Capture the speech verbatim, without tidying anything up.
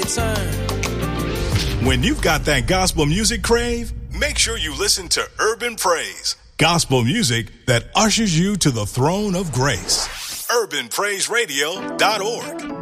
time. When you've got that gospel music crave, make sure you listen to Urban Praise, gospel music that ushers you to the throne of grace. urban praise radio dot org